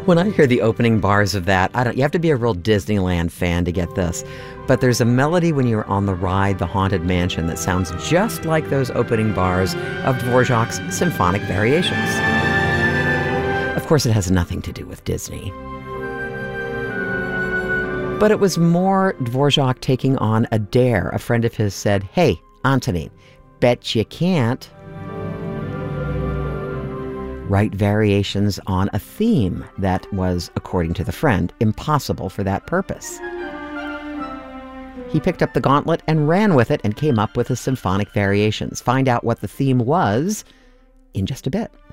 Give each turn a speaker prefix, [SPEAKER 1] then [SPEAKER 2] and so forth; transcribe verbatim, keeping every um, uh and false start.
[SPEAKER 1] When I hear the opening bars of that, I don't, you have to be a real Disneyland fan to get this. But there's a melody when you're on the ride, The Haunted Mansion, that sounds just like those opening bars of Dvorak's Symphonic Variations. Of course, it has nothing to do with Disney. But it was more Dvorak taking on a dare. A friend of his said, "Hey, Antonin, bet you can't write variations on a theme that was, according to the friend, impossible for that purpose." He picked up the gauntlet and ran with it and came up with the Symphonic Variations. Find out what the theme was in just a bit.